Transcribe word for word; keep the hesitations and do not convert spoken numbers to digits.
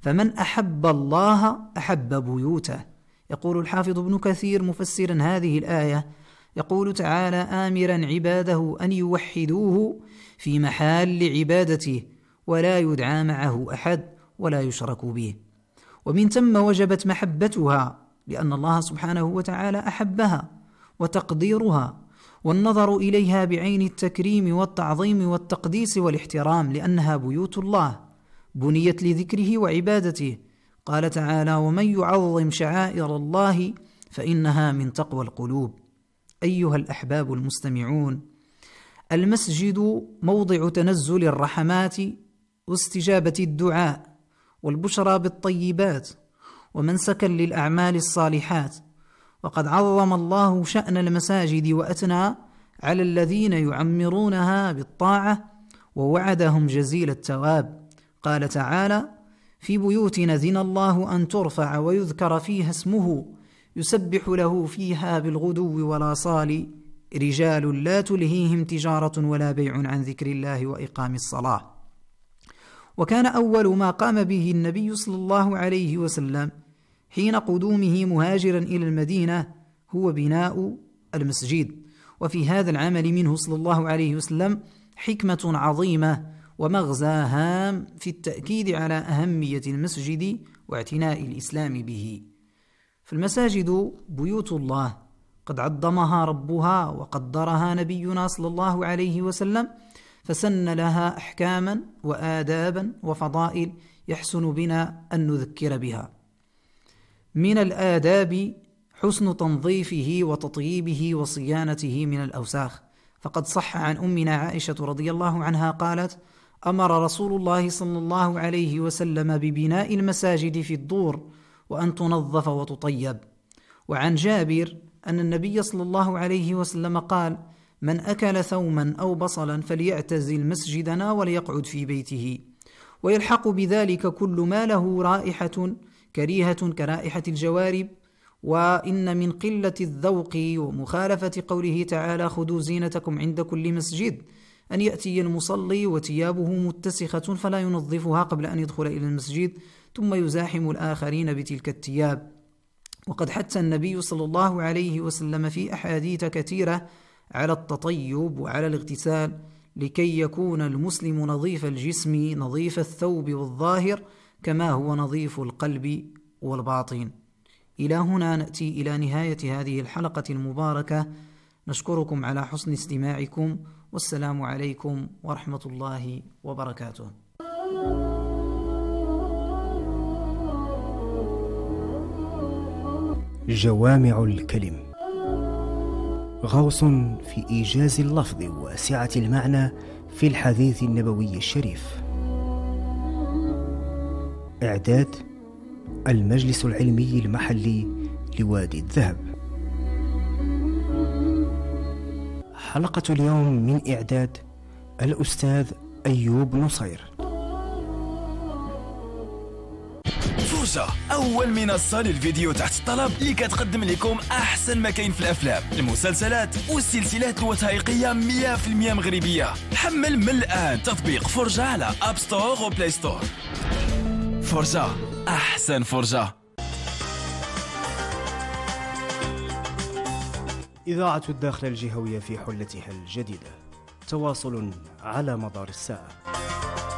فمن أحب الله أحب بيوته. يقول الحافظ ابن كثير مفسرا هذه الآية، يقول تعالى آمرا عباده أن يوحدوه في محال عبادته ولا يدعى معه أحد ولا يشرك به. ومن ثم وجبت محبتها، لأن الله سبحانه وتعالى أحبها، وتقديرها والنظر إليها بعين التكريم والتعظيم والتقديس والاحترام، لأنها بيوت الله بنيت لذكره وعبادته. قال تعالى ومن يعظم شعائر الله فإنها من تقوى القلوب. أيها الأحباب المستمعون، المسجد موضع تنزل الرحمات واستجابة الدعاء والبشرى بالطيبات ومنسكا للأعمال الصالحات، وقد عظم الله شأن المساجد وأثنى على الذين يعمرونها بالطاعة ووعدهم جزيل الثواب. قال تعالى في بيوت أذن الله أن ترفع ويذكر فيها اسمه يسبح له فيها بالغدو والآصال رجال لا تلهيهم تجارة ولا بيع عن ذكر الله وإقام الصلاة. وكان أول ما قام به النبي صلى الله عليه وسلم حين قدومه مهاجرا إلى المدينة هو بناء المسجد، وفي هذا العمل منه صلى الله عليه وسلم حكمة عظيمة ومغزى هام في التأكيد على أهمية المسجد واعتناء الإسلام به. فالمساجد بيوت الله قد عظمها ربها وقدرها نبينا صلى الله عليه وسلم، فسن لها أحكاما وآدابا وفضائل يحسن بنا أن نذكر بها. من الآداب حسن تنظيفه وتطييبه وصيانته من الأوساخ، فقد صح عن أمنا عائشة رضي الله عنها قالت أمر رسول الله صلى الله عليه وسلم ببناء المساجد في الدور وأن تنظف وتطيب. وعن جابر أن النبي صلى الله عليه وسلم قال من أكل ثوما أو بصلا فليعتزل مسجدنا وليقعد في بيته، ويلحق بذلك كل ما له رائحة كريهة كرائحة الجوارب. وإن من قلة الذوق ومخالفة قوله تعالى خذوا زينتكم عند كل مسجد أن يأتي المصلي وثيابه متسخة فلا ينظفها قبل أن يدخل إلى المسجد ثم يزاحم الآخرين بتلك الثياب. وقد حث النبي صلى الله عليه وسلم في أحاديث كثيرة على التطيب وعلى الاغتسال لكي يكون المسلم نظيف الجسم نظيف الثوب والظاهر كما هو نظيف القلب والباطن. إلى هنا نأتي إلى نهاية هذه الحلقة المباركة، نشكركم على حسن استماعكم، والسلام عليكم ورحمة الله وبركاته. جوامع الكلم، غوص في إيجاز اللفظ وسعة المعنى في الحديث النبوي الشريف. إعداد المجلس العلمي المحلي لوادي الذهب. حلقة اليوم من إعداد الأستاذ أيوب نصير. فرجة، أول منصة للفيديو تحت الطلب اللي كتقدم لكم أحسن ما كاين في الأفلام، المسلسلات والسلسلات الوثائقية مية بالمية مغربية. حمل من الآن تطبيق فرجة على أب ستور وبلاي ستور. فرجة، أحسن فرجة. إذاعة الداخل الجهوية في حلتها الجديدة، تواصل على مدار الساعة.